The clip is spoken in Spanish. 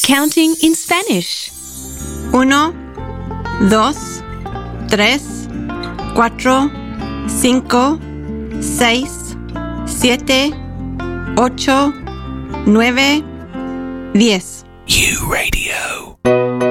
Counting in Spanish. 1, 2, 3, 4, 5, 6, 7, 8, 9, 10. U Radio.